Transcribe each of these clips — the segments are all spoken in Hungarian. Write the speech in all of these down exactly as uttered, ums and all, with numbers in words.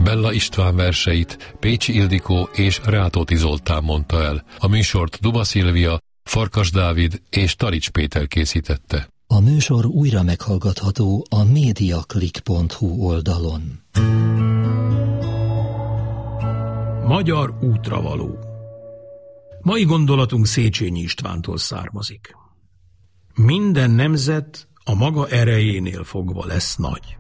Bella István verseit Pécsi Ildikó és Rátóti Zoltán mondta el. A műsort Duba Szilvia, Farkas Dávid és Tarics Péter készítette. A műsor újra meghallgatható a mediaclick pont hu oldalon. Magyar útravaló. Mai gondolatunk Széchenyi Istvántól származik. Minden nemzet a maga erejénél fogva lesz nagy.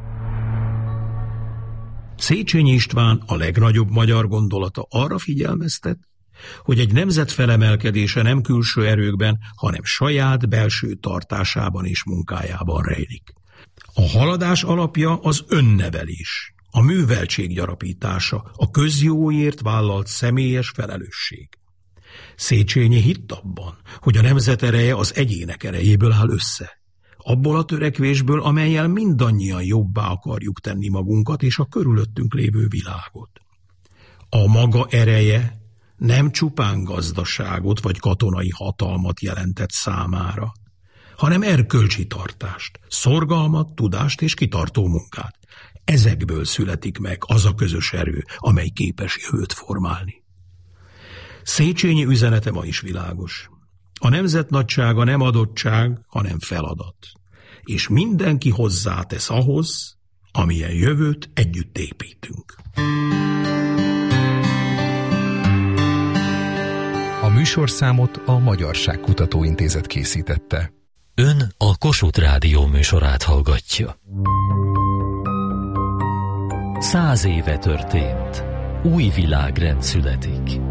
Széchenyi István a legnagyobb magyar gondolata arra figyelmeztet, hogy egy nemzet felemelkedése nem külső erőkben, hanem saját belső tartásában és munkájában rejlik. A haladás alapja az önnevelés, a műveltség gyarapítása, a közjóért vállalt személyes felelősség. Széchenyi hitt abban, hogy a nemzet ereje az egyének erejéből áll össze. Abból a törekvésből, amellyel mindannyian jobbá akarjuk tenni magunkat és a körülöttünk lévő világot. A maga ereje nem csupán gazdaságot vagy katonai hatalmat jelentett számára, hanem erkölcsi tartást, szorgalmat, tudást és kitartó munkát. Ezekből születik meg az a közös erő, amely képes jövőt formálni. Széchenyi üzenete ma is világos. A nemzet nagysága nem adottság, hanem feladat. És mindenki hozzátesz ahhoz, amilyen jövőt együtt építünk. A műsorszámot a Magyarság Kutatóintézet készítette. Ön a Kossuth Rádió műsorát hallgatja. Száz éve történt. Új világrend születik.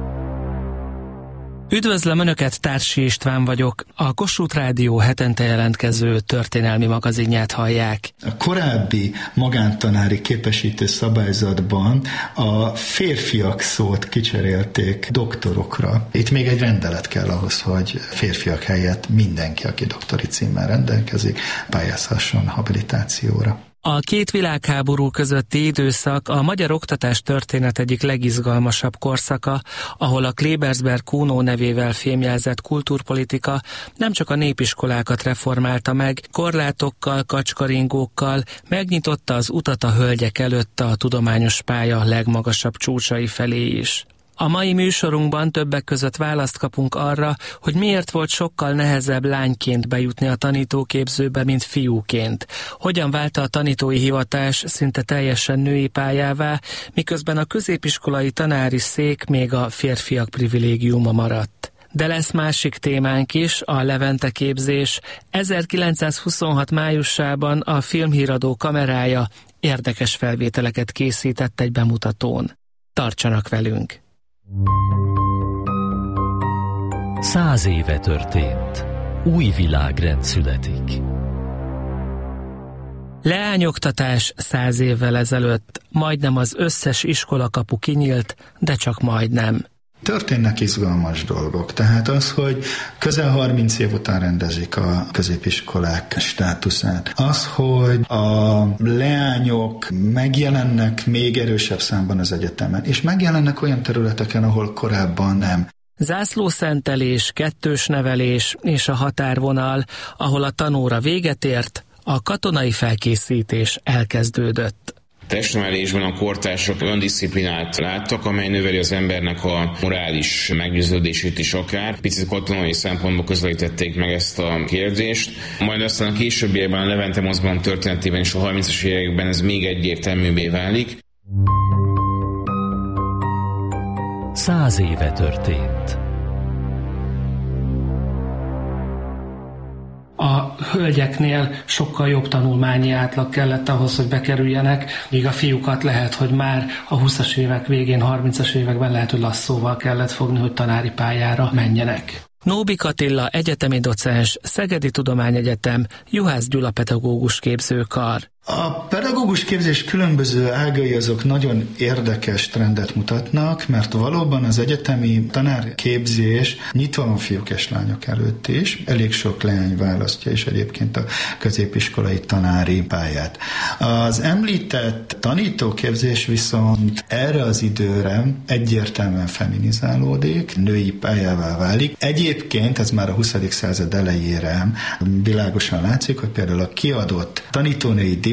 Üdvözlöm Önöket, Társi István vagyok. A Kossuth Rádió hetente jelentkező történelmi magazinját hallják. A korábbi magántanári képesítő szabályzatban a férfiak szót kicserélték doktorokra. Itt még egy rendelet kell ahhoz, hogy férfiak helyett mindenki, aki doktori címmel rendelkezik, pályázhasson habilitációra. A két világháború közötti időszak a magyar oktatás történet egyik legizgalmasabb korszaka, ahol a Klebersberg-Kuno nevével fémjelzett kultúrpolitika nem csak a népiskolákat reformálta meg, korlátokkal, kacskaringókkal megnyitotta az utat a hölgyek előtt a tudományos pálya legmagasabb csúcsai felé is. A mai műsorunkban többek között választ kapunk arra, hogy miért volt sokkal nehezebb lányként bejutni a tanítóképzőbe, mint fiúként. Hogyan vált a tanítói hivatás szinte teljesen női pályává, miközben a középiskolai tanári szék még a férfiak privilégiuma maradt. De lesz másik témánk is, a Levente képzés. ezerkilencszázhuszonhat májusában a Filmhíradó kamerája érdekes felvételeket készített egy bemutatón. Tartsanak velünk! Száz éve történt. Új világrend születik. Leányoktatás száz évvel ezelőtt. Majdnem az összes iskolakapu kinyílt, de csak majdnem. Történnek izgalmas dolgok. Tehát az, hogy közel harminc év után rendezik a középiskolák státuszát. Az, hogy a leányok megjelennek még erősebb számban az egyetemen, és megjelennek olyan területeken, ahol korábban nem. Zászlószentelés, kettős nevelés és a határvonal, ahol a tanóra véget ért, a katonai felkészítés elkezdődött. Testnevelésben a kortársak olyan disziplinát láttak, amely növeli az embernek a morális meggyőződését is akár. Picit katonai szempontból közelítették meg ezt a kérdést. Majd aztán a későbbiekben a Levente mozgalom történetében és a harmincas években ez még egyértelműbbé válik. Száz éve történt. A hölgyeknél sokkal jobb tanulmányi átlag kellett ahhoz, hogy bekerüljenek, míg a fiúkat lehet, hogy már a húszas évek végén, harmincas években lehet, hogy lasszóval kellett fogni, hogy tanári pályára menjenek. Nóbik Attila egyetemi docens, Szegedi Tudományegyetem, Juhász Gyula pedagógus képzőkar. A pedagógus képzés különböző ágai azok nagyon érdekes trendet mutatnak, mert valóban az egyetemi tanárképzés nyitva van fiúk és lányok előtt is. Elég sok leány választja is egyébként a középiskolai tanári pályát. Az említett tanítóképzés viszont erre az időre egyértelműen feminizálódik, női pályává válik. Egyébként ez már a huszadik század elejére világosan látszik, hogy például a kiadott tanítónői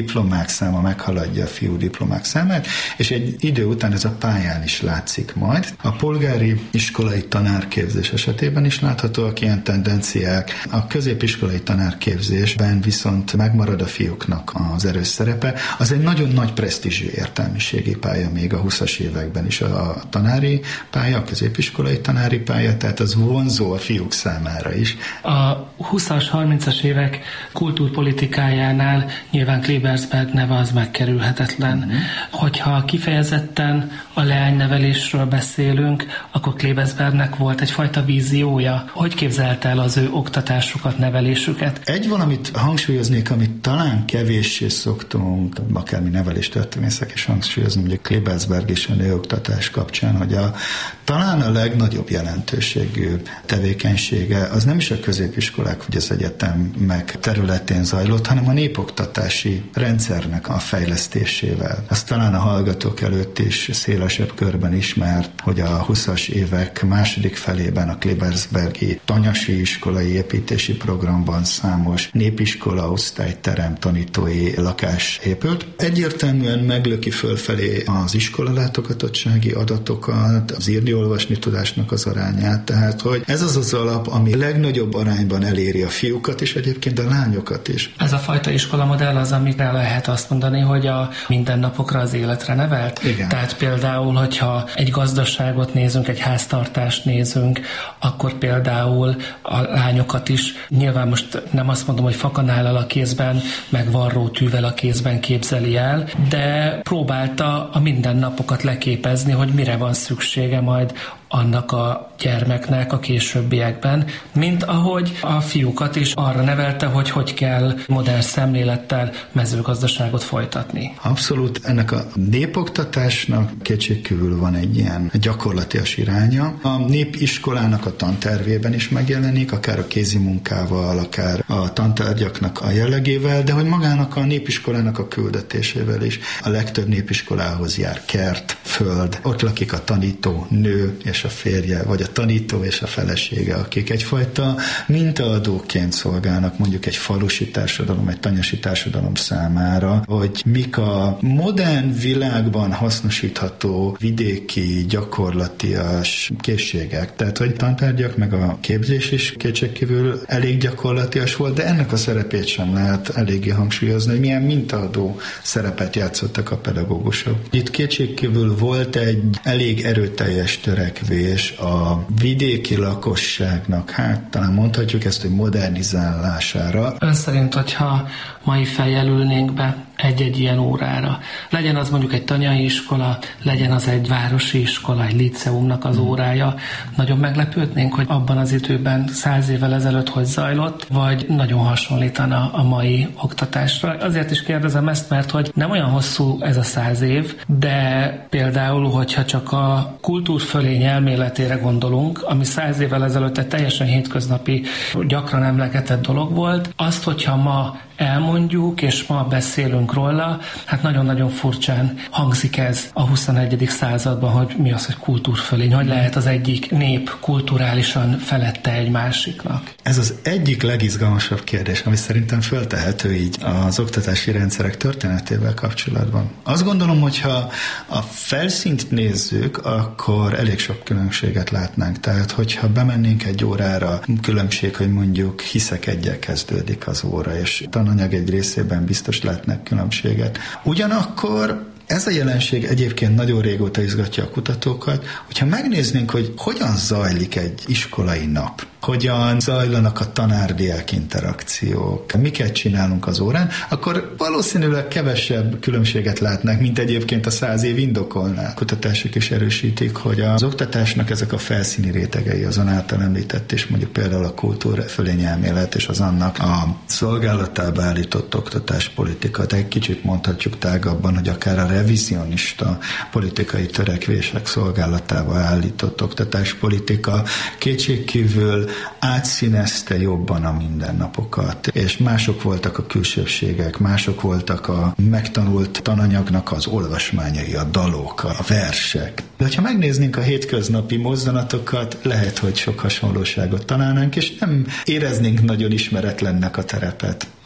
diplomák száma meghaladja a fiú diplomák számát, és egy idő után ez a pályán is látszik majd. A polgári iskolai tanárképzés esetében is láthatóak ilyen tendenciák. A középiskolai tanárképzésben viszont megmarad a fiúknak az erős szerepe. Az egy nagyon nagy presztízsű értelmiségi pálya még a huszas években is a tanári pálya, a középiskolai tanári pálya, tehát az vonzó a fiúk számára is. A huszas, harmincas évek kultúrpolitikájánál nyilván Klebersberg neve az megkerülhetetlen. Mm-hmm. Hogyha kifejezetten a leánynevelésről beszélünk, akkor Klebersbergnek volt egyfajta víziója. Hogy képzelte el az ő oktatásukat, nevelésüket? Egy valamit hangsúlyoznék, amit talán kevéssé szoktunk, akármi neveléstörténészek is hangsúlyozni, ugye Klebersberg is a nőoktatás kapcsán, hogy a, talán a legnagyobb jelentőségű tevékenysége az nem is a középiskolák, vagy az egyetemek területén zajlott, hanem a népoktatási rendszernek a fejlesztésével. Az talán a hallgatók előtt is szélesebb körben ismert, hogy a huszas évek második felében a Klebersbergi tanyasi iskolai építési programban számos népiskola, osztályterem, tanítói lakás épült. Egyértelműen meglöki fölfelé az iskolalátogatottsági adatokat, az írni-olvasni tudásnak az arányát, tehát hogy ez az az alap, ami legnagyobb arányban eléri a fiúkat is, egyébként a lányokat is. Ez a fajta iskolamodell az, amire lehet azt mondani, hogy a mindennapokra, az életre nevelt? Igen. Tehát például, hogyha egy gazdaságot nézünk, egy háztartást nézünk, akkor például a lányokat is, nyilván most nem azt mondom, hogy fakanállal a kézben, meg varrótűvel a kézben képzeli el, de próbálta a mindennapokat leképezni, hogy mire van szüksége majd annak a gyermeknek a későbbiekben, mint ahogy a fiúkat is arra nevelte, hogy hogy kell modern szemlélettel mezőgazdaságot folytatni. Abszolút. Ennek a népoktatásnak kétségkívül van egy ilyen gyakorlatias iránya. A népiskolának a tantervében is megjelenik, akár a kézimunkával, akár a tantárgyaknak a jellegével, de hogy magának a népiskolának a küldetésével is. A legtöbb népiskolához jár kert, föld, ott lakik a tanító nő és a férje, vagy a tanító és a felesége, akik egyfajta mintaadóként szolgálnak mondjuk egy falusi társadalom, egy tanyasi társadalom számára, hogy mik a modern világban hasznosítható vidéki, gyakorlatias készségek. Tehát, hogy tantárgyak, meg a képzés is kétségkívül elég gyakorlatias volt, de ennek a szerepét sem lehet eléggé hangsúlyozni, hogy milyen mintaadó szerepet játszottak a pedagógusok. Itt kétségkívül volt egy elég erőteljes törekvés a vidéki lakosságnak, hát talán mondhatjuk ezt, hogy modernizálására. Ön szerint, hogyha mai fejjel ülnénk be egy-egy ilyen órára, legyen az mondjuk egy tanyai iskola, legyen az egy városi iskola, egy liceumnak az órája, nagyon meglepődnénk, hogy abban az időben száz évvel ezelőtt hogy zajlott, vagy nagyon hasonlítana a mai oktatásra. Azért is kérdezem ezt, mert hogy nem olyan hosszú ez a száz év, de például, hogyha csak a kultúrfölény elméletére gondolunk, ami száz évvel ezelőtt egy teljesen hétköznapi, gyakran emlegetett dolog volt, azt, hogyha ma elmondjuk, és ma beszélünk róla, hát nagyon-nagyon furcsán hangzik ez a huszonegyedik században, hogy mi az, hogy kultúrfölény, hogy lehet az egyik nép kulturálisan felette egy másiknak. Ez az egyik legizgalmasabb kérdés, ami szerintem föltehető így az oktatási rendszerek történetével kapcsolatban. Azt gondolom, hogyha a felszínt nézzük, akkor elég sok különbséget látnánk. Tehát, hogyha bemennénk egy órára, különbség, hogy mondjuk hiszek egyel kezdődik az óra, és tananyag egy részében biztos látnak különbséget. Ugyanakkor ez a jelenség egyébként nagyon régóta izgatja a kutatókat, hogyha megnéznénk, hogy hogyan zajlik egy iskolai nap, hogyan zajlanak a tanár-diák interakciók, miket csinálunk az órán, akkor valószínűleg kevesebb különbséget látnák, mint egyébként a száz év indokolná. Kutatások is erősítik, hogy az oktatásnak ezek a felszíni rétegei, azon által említett, és mondjuk például a kultúrfölényelmélet és az annak a szolgálatába állított oktatáspolitika, de egy kicsit mondhatjuk tágabban, hogy akár a revizionista politikai törekvések szolgálatába állított oktatáspolitika kétségkívül átszínezte jobban a mindennapokat, és mások voltak a külsőségek, mások voltak a megtanult tananyagnak az olvasmányai, a dalok, a versek. De ha megnéznénk a hétköznapi mozdulatokat, lehet, hogy sok hasonlóságot találnánk, és nem éreznénk nagyon ismeretlennek a terepet.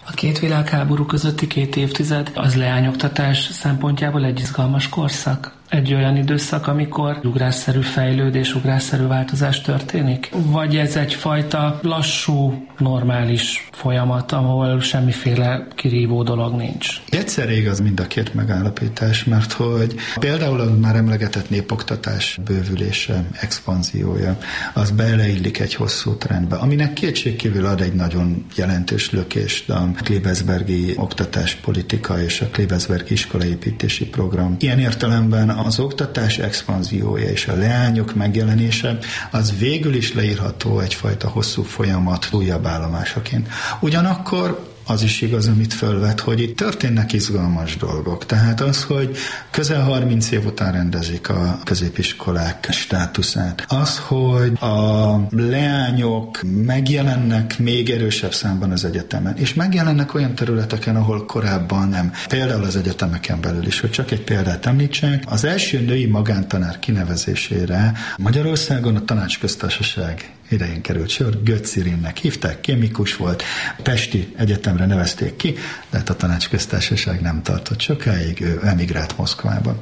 A két világháború közötti két évtized az leányoktatás szempontjából egy izgalmas korszak. Egy olyan időszak, amikor ugrásszerű fejlődés, ugrásszerű változás történik? Vagy ez egyfajta lassú, normális folyamat, ahol semmiféle kirívó dolog nincs? Egyszerre igaz mind a két megállapítás, mert hogy például a már emlegetett népoktatás bővülése, expanziója, az beleillik egy hosszú trendbe, aminek kétségkívül ad egy nagyon jelentős lökést a Klebesbergi oktatáspolitika és a Klebesbergi iskolaépítési program. Ilyen értelemben az oktatás expanziója és a leányok megjelenése az végül is leírható egyfajta hosszú folyamat újabb állomásaként. Ugyanakkor az is igaz, amit fölvet, hogy itt történnek izgalmas dolgok. Tehát az, hogy közel harminc év után rendezik a középiskolák státuszát. Az, hogy a leányok megjelennek még erősebb számban az egyetemen, és megjelennek olyan területeken, ahol korábban nem. Például az egyetemeken belül is, hogy csak egy példát említsek. Az első női magántanár kinevezésére Magyarországon a Tanácsköztársaság idején került sor, Götz Irénnek hívták, kémikus volt, Pesti Egyetemre nevezték ki, de hát a Tanácsköztársaság nem tartott sokáig, ő emigrált Moszkvába.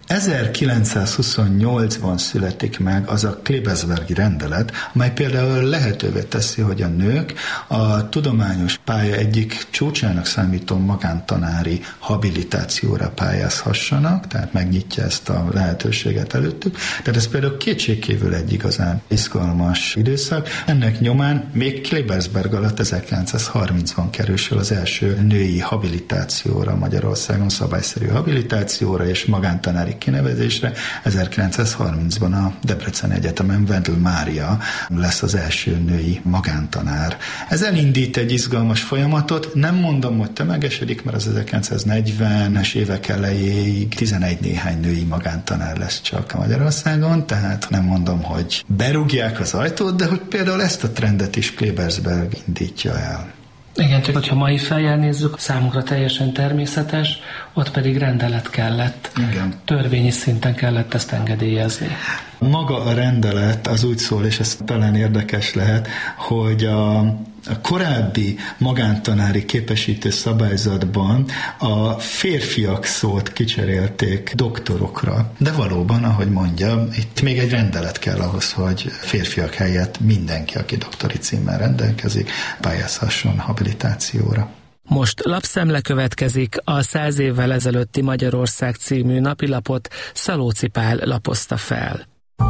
ezerkilencszázhuszonnyolcban születik meg az a Klebesbergi rendelet, amely például lehetővé teszi, hogy a nők a tudományos pálya egyik csúcsának számító magántanári habilitációra pályázhassanak, tehát megnyitja ezt a lehetőséget előttük. Tehát ez például kétségkívül egy igazán izgalmas időszak. Ennek nyomán még Klebesberg alatt ezerkilencszázharmincban kerül sor az első női habilitációra Magyarországon, szabályszerű habilitációra és magántanári kinevezésre. ezerkilencszázharmincban a Debreceni Egyetemen Vendl Mária lesz az első női magántanár. Ez elindít egy izgalmas folyamatot, nem mondom, hogy tömegesedik, mert az ezerkilencszáznegyvenes évek elejéig tizenegy néhány női magántanár lesz csak Magyarországon, tehát nem mondom, hogy berúgják az ajtót, de hogy például ezt a trendet is Klebesberg indítja el. Igen, csak hogyha mai fejjel nézzük, számunkra teljesen természetes, ott pedig rendelet kellett. Igen. Törvényi szinten kellett ezt engedélyezni. Maga a rendelet az úgy szól, és ez talán érdekes lehet, hogy a A korábbi magántanári képesítő szabályzatban a férfiak szót kicserélték doktorokra, de valóban, ahogy mondja, itt még egy rendelet kell ahhoz, hogy férfiak helyett mindenki, aki doktori címmel rendelkezik, pályázhasson habilitációra. Most lapszemle következik, a Száz évvel ezelőtti Magyarország című napilapot Szalóci Pál lapozta fel.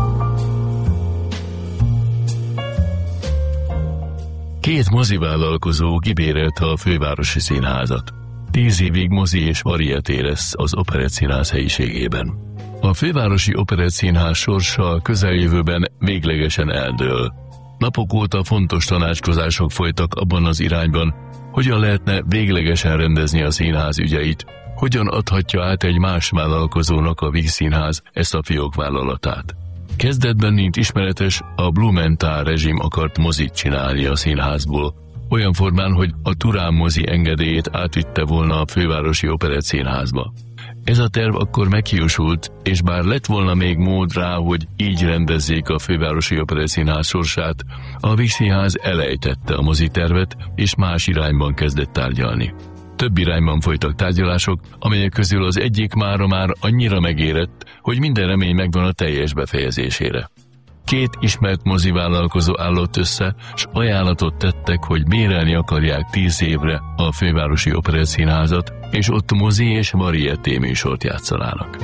Két mozivállalkozó kibérelte a fővárosi színházat. Tíz évig mozi és varieté lesz az Operettszínház helyiségében. A fővárosi Operettszínház sorsa a közeljövőben véglegesen eldől. Napok óta fontos tanácskozások folytak abban az irányban, hogyan lehetne véglegesen rendezni a színház ügyeit, hogyan adhatja át egy más vállalkozónak a Vígszínház ezt a fiókvállalatát. Kezdetben, mint ismeretes, a Blumenthal rezsim akart mozit csinálni a színházból, olyan formán, hogy a Turán mozi engedélyét átvitte volna a fővárosi Operettszínházba. Ez a terv akkor meghiúsult, és bár lett volna még mód rá, hogy így rendezzék a fővárosi Operettszínház sorsát, a Vígszínház elejtette a mozitervet, és más irányban kezdett tárgyalni. Több irányban folytak tárgyalások, amelyek közül az egyik mára már annyira megérett, hogy minden remény megvan a teljes befejezésére. Két ismert mozivállalkozó állott össze, s ajánlatot tettek, hogy bérelni akarják tíz évre a fővárosi Operettszínházat, és ott mozi és varieté műsort játszanának.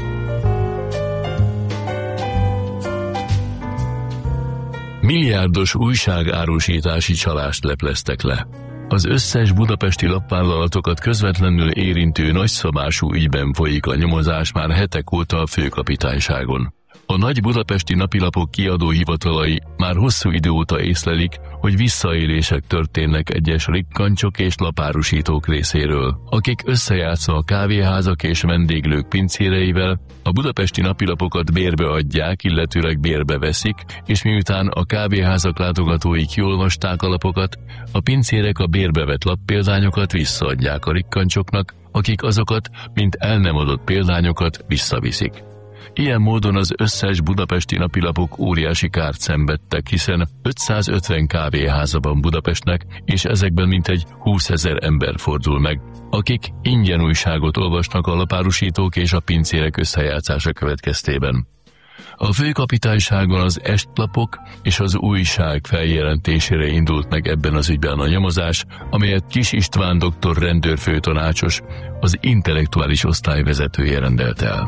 Milliárdos újságárusítási csalást lepleztek le. Az összes budapesti lapvállalatokat közvetlenül érintő nagyszabású ügyben folyik a nyomozás már hetek óta a főkapitányságon. A nagy budapesti napilapok kiadóhivatalai már hosszú idő óta észlelik, hogy visszaélések történnek egyes rikkancsok és lapárusítók részéről, akik összejátszva a kávéházak és vendéglők pincéreivel a budapesti napilapokat bérbe adják, illetőleg bérbe veszik, és miután a kávéházak látogatói kiolvasták a lapokat, a pincérek a bérbevett lappéldányokat visszaadják a rikkancsoknak, akik azokat, mint el nem adott példányokat visszaviszik. Ilyen módon az összes budapesti napilapok óriási kárt szenvedtek, hiszen ötszázötven kávéházban Budapestnek, és ezekben mintegy húszezer ember fordul meg, akik ingyen újságot olvasnak a lapárusítók és a pincérek összejátszása következtében. A főkapitányságon az estlapok és az újság feljelentésére indult meg ebben az ügyben a nyomozás, amelyet Kis István doktor rendőrfőtanácsos, az intellektuális osztály vezetője rendelt el.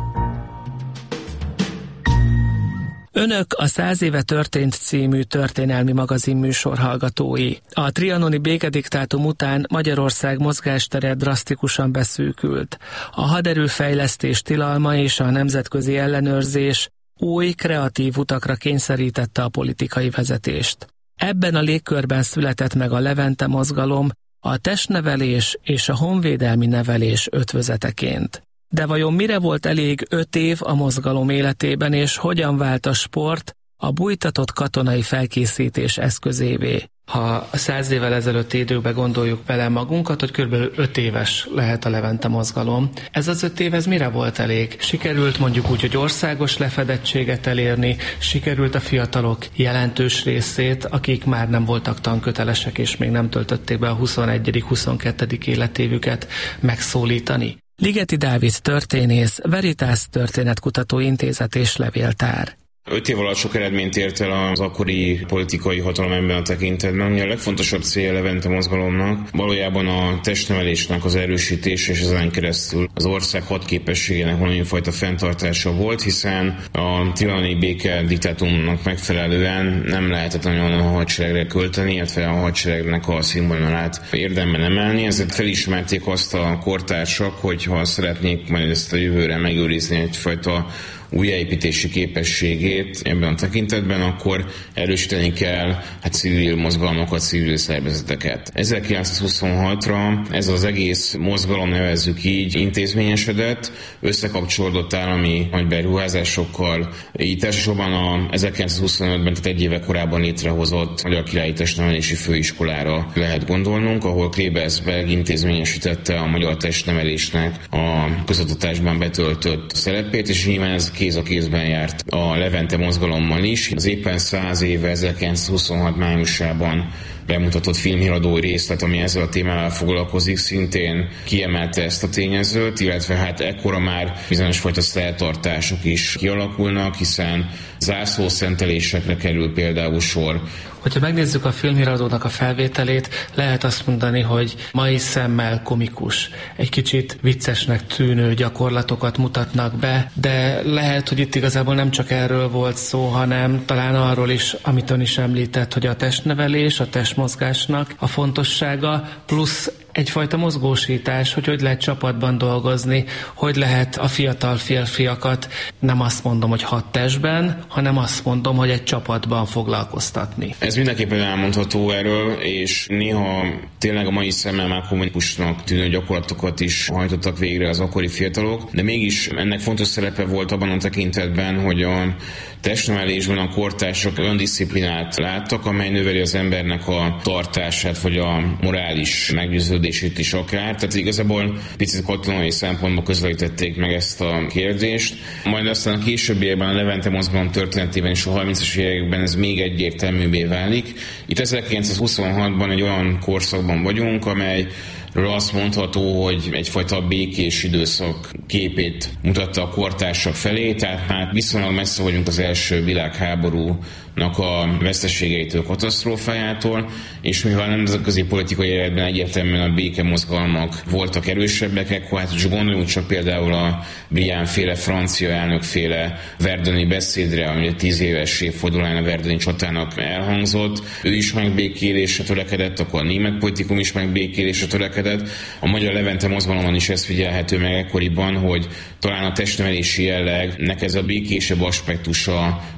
Önök a Száz éve történt című történelmi magazin műsor hallgatói. A trianoni békediktátum után Magyarország mozgástere drasztikusan beszűkült. A haderőfejlesztés tilalma és a nemzetközi ellenőrzés új, kreatív utakra kényszerítette a politikai vezetést. Ebben a légkörben született meg a Levente mozgalom, a testnevelés és a honvédelmi nevelés ötvözeteként. De vajon mire volt elég öt év a mozgalom életében, és hogyan vált a sport a bújtatott katonai felkészítés eszközévé? Ha a száz évvel ezelőtti időkbe gondoljuk bele magunkat, hogy körülbelül öt éves lehet a Levente mozgalom. Ez az öt év, ez mire volt elég? Sikerült mondjuk úgy, hogy országos lefedettséget elérni, sikerült a fiatalok jelentős részét, akik már nem voltak tankötelesek, és még nem töltötték be a huszonegyedik huszonkettő életévüket, megszólítani. Ligeti Dávid történész, Veritas Történetkutató Intézet és Levéltár. Öt év alatt sok eredményt ért el az akkori politikai hatalom ebben a tekintetben. A legfontosabb célja a Levente mozgalomnak valójában a testnevelésnek az erősítése, és ezen keresztül az ország hadképességének valamilyen fajta fenntartása volt, hiszen a trianoni béke diktátumnak megfelelően nem lehetett nagyon a hadseregre költeni, illetve a hadseregnek a színvonalát érdemben emelni. Ezért felismerték azt a kortársak, hogy ha szeretnék majd ezt a jövőre megőrizni egyfajta újjáépítési képességét ebben a tekintetben, akkor erősíteni kell hát civil mozgalmakat, civil szervezeteket. ezerkilencszázhuszonhatra ez az egész mozgalom, nevezzük így, intézményesedett, összekapcsolódott állami nagy beruházásokkal, így elsősorban a ezerkilencszázhuszonötben, tehát egy éve korábban létrehozott Magyar Királyi Testnevelési Főiskolára lehet gondolnunk, ahol Klebersberg intézményesítette a magyar testnevelésnek a közoktatásban betöltött szerepét, és nyilván ez kéz a kézben járt a Levente mozgalommal is. Az éppen száz éve ezerkilencszázhuszonhat májusában bemutatott filmhíradó részlet, ami ezzel a témával foglalkozik, szintén kiemelte ezt a tényezőt, illetve hát ekkora már bizonyos fajta szertartások is kialakulnak, hiszen zászlószentelésekre kerül például sor. Hogyha megnézzük a filmhíradónak a felvételét, lehet azt mondani, hogy mai szemmel komikus, egy kicsit viccesnek tűnő gyakorlatokat mutatnak be, de lehet, hogy itt igazából nem csak erről volt szó, hanem talán arról is, amit ön is említett, hogy a testnevelés, a testmozgásnak a fontossága, plusz egyfajta mozgósítás, hogy hogy lehet csapatban dolgozni, hogy lehet a fiatal férfiakat, nem azt mondom, hogy hat testben, hanem azt mondom, hogy egy csapatban foglalkoztatni. Ez mindenképpen elmondható erről, és néha tényleg a mai szemmel már komikusnak tűnő gyakorlatokat is hajtottak végre az akkori fiatalok, de mégis ennek fontos szerepe volt abban a tekintetben, hogy a testnevelésben a kortársak olyan disziplinát láttak, amely növeli az embernek a tartását, vagy a morális meggyőződését is akár. Tehát igazából picit katonai szempontból közelítették meg ezt a kérdést. Majd aztán a későbbiekben a Levente mozgalom történetében és a harmincas években ez még egyértelműbbé válik. Itt ezerkilencszázhuszonhatban egy olyan korszakban vagyunk, amely azt mondható, hogy egyfajta békés időszak képét mutatta a kortársak felé, tehát már viszonylag messze vagyunk az első világháborúnak a veszteségeitől, katasztrófájától, és mivel a nemzetközi politikai életben egyértelműen a békemozgalmak voltak erősebbek, akkor hát csak gondoljunk csak például a Briand-féle, francia elnökféle verdöni beszédre, ami a tíz éves évfordulóján a verdöni csatának elhangzott. Ő is megbékélésre törekedett, akkor a német politikum is megbékélésre törekedett. A magyar Levente mozgalomban is ez figyelhető meg ekkoriban, hogy talán a testnevelési jellegnek ez a békésebb aspektusa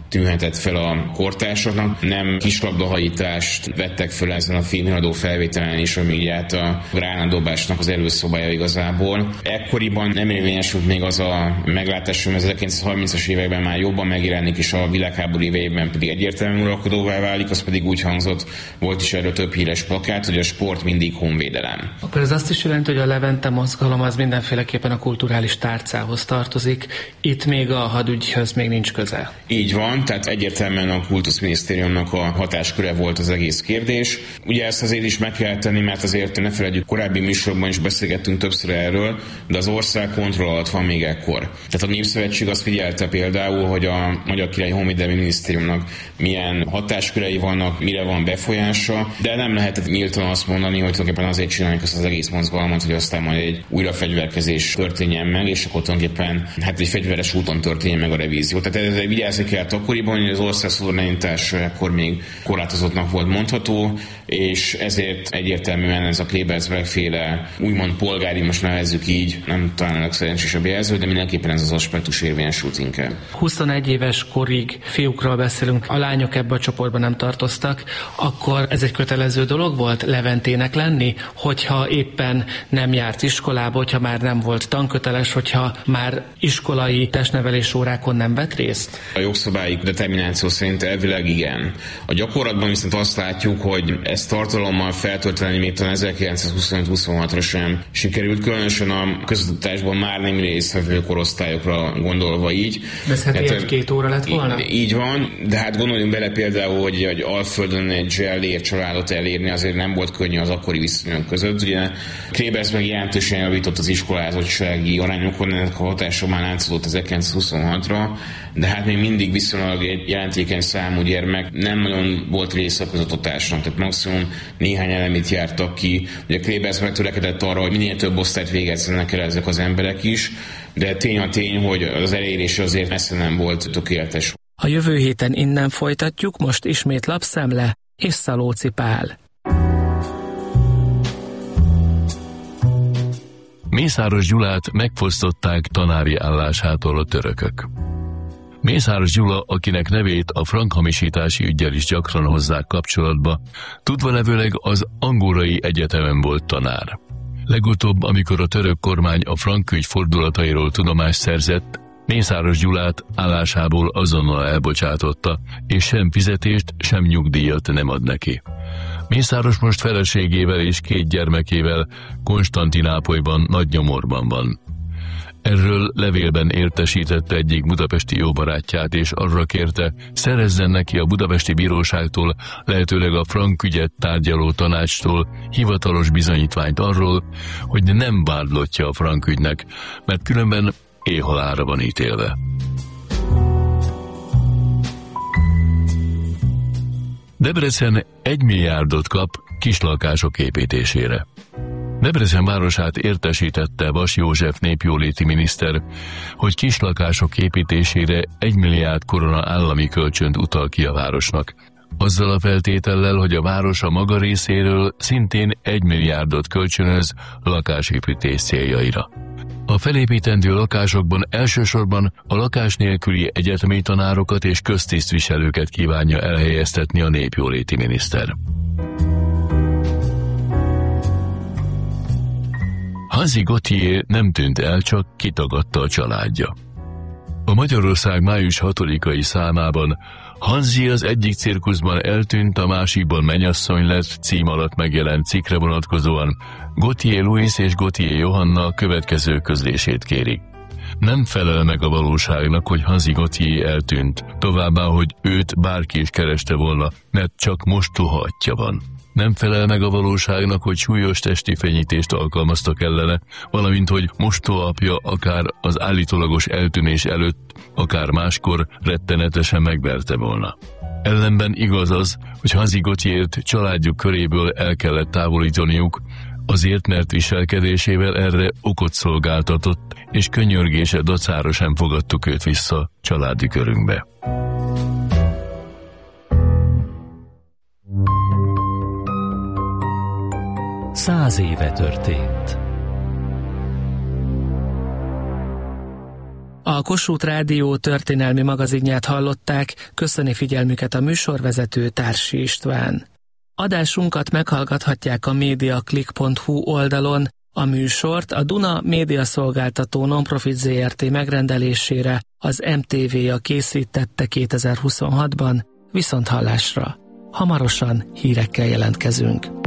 tűnhetett fel a kortársaknak. Nem kislabdahajítást vettek fel ezen a filmhíradó felvételen is, ami így át a gránádobásnak az előszobája igazából. Ekkoriban nem érvényesült még az a meglátás, hogy az ezerkilencszázharmincas években már jobban megjelenik, és a világháború éveiben pedig egyértelműen uralkodóvá válik, az pedig úgy hangzott, volt is erről több híres plakát, hogy a sport mindig honvédelem. Akkor ez azt is jelenti, hogy a Levente mozgalom az mindenféleképpen a kulturális tárcához tartozik, itt még a hadügyhöz még nincs köze. Így van, tehát egyértelműen a kultuszminisztériumnak a hatásköre volt az egész kérdés. Ugye ezt azért is meg kell tenni, mert azért ne felejtjük, korábbi műsorban is beszélgettünk többször erről, de az ország kontroll alatt van még ekkor. Tehát a Népszövetség azt figyelte például, hogy a Magyar Királyi Honvédelmi Minisztériumnak milyen hatáskörei vannak, mire van befolyása, de nem lehetett nyíltan azt mondani, hogy tulajdonképpen azért csináljuk ezt az egész mozgalmat, hogy aztán majd egy újra fegyverkezés történjen meg, és akkor tulajdonképpen hát egy fegyveres úton történjen meg a revízió. Tehát ezzel vigyázni kellett akkoriban, hogy az ország szuverenitás akkor még korlátozottnak volt mondható, és ezért egyértelműen ez a Klebersberg féle úgymond polgári, most nevezzük így, nem talán a legszerencsésebb jelző, de mindenképpen ez az aspektus érvényesült inkább. huszonegy éves korig fiúkról beszélünk, a lányok ebbe a csoportban nem tartoztak, akkor ez egy kötelező dolog volt Leventének lenni, hogyha éppen nem járt iskolába, hogyha már nem volt tanköteles, hogyha már iskolai testnevelés órákon nem vett részt? A jogszabályi determináció szerint elvileg igen. A gyakorlatban viszont azt látjuk, hogy ezt tartalommal feltölteni még talán ezerkilencszázhuszonöt-huszonhatra sem sikerült, különösen a közoktatásban már nem résztvevő korosztályokra gondolva így. Beszélhet egy-két óra lett volna? Így, így van, de hát gondoljunk bele például, hogy egy Alföldön egy zsellér családot elérni azért nem volt könnyű az akkori viszonyok között. Ugye Klebersberg jelentősen javított az iskolázottsági arányokon, ennek a hatása már látszódott ezerkilencszázhuszonhatra, de hát még mindig viszonylag egy jelentékeny számú gyermek nem nagyon volt része a közoktatásnak, tehát maximum néhány elemét jártak ki. Ugye Klebersberg törekedett arra, hogy minél több osztályt végezzenek el ezek az emberek is, de tény a tény, hogy az elérés azért messze nem volt tökéletes. A jövő héten innen folytatjuk, most ismét Lapszemle és Szalóci Pál. Mészáros Gyulát megfosztották tanári állásától a törökök. Mészáros Gyula, akinek nevét a frankhamisítási üggyel is gyakran hozzák kapcsolatba, tudvalevőleg az Angolai Egyetemen volt tanár. Legutóbb, amikor a török kormány a frank ügy fordulatairól tudomást szerzett, Mészáros Gyulát állásából azonnal elbocsátotta, és sem fizetést, sem nyugdíjat nem ad neki. Mészáros most feleségével és két gyermekével Konstantinápolyban nagy nyomorban van. Erről levélben értesítette egyik budapesti jóbarátját, és arra kérte, szerezzen neki a budapesti bíróságtól, lehetőleg a frank ügyet tárgyaló tanácstól hivatalos bizonyítványt arról, hogy nem vádlottja a frank ügynek, mert különben éhhalálra van ítélve. Debrecen egy milliárdot kap kislakások építésére. Debrecen városát értesítette Vas József népjóléti miniszter, hogy kislakások építésére egy milliárd korona állami kölcsönt utal ki a városnak. Azzal a feltétellel, hogy a város a maga részéről szintén egy milliárdot kölcsönöz lakásépítés céljaira. A felépítendő lakásokban elsősorban a lakás nélküli egyetemi tanárokat és köztisztviselőket kívánja elhelyeztetni a népjóléti miniszter. Hanzi Gauthier nem tűnt el, csak kitagadta a családja. A Magyarország május hatodikai számában Hanzi az egyik cirkuszban eltűnt, a másikban mennyasszony lett cím alatt megjelent cikkre vonatkozóan Gauthier Louis és Gauthier Johanna a következő közlését kérik. Nem felel meg a valóságnak, hogy Hanzi Gauthier eltűnt, továbbá, hogy őt bárki is kereste volna, mert csak mostoha atyja van. Nem felel meg a valóságnak, hogy súlyos testi fenyítést alkalmaztak ellene, valamint, hogy mostoha apja akár az állítólagos eltűnés előtt, akár máskor rettenetesen megverte volna. Ellenben igaz az, hogy Hanzi Gauthiert családjuk köréből el kellett távolítaniuk, azért, mert viselkedésével erre okot szolgáltatott, és könyörgése dacára sem fogadtuk őt vissza családi körünkbe. Száz éve történt. A Kossuth Rádió történelmi magazinját hallották, köszöni figyelmüket a műsorvezető Társi István. Adásunkat meghallgathatják a mediaclick pont hu oldalon, a műsort a Duna médiaszolgáltató Nonprofit zé er té megrendelésére az em té vé-a készítette kétezer-huszonhatban, viszonthallásra. Hamarosan hírekkel jelentkezünk.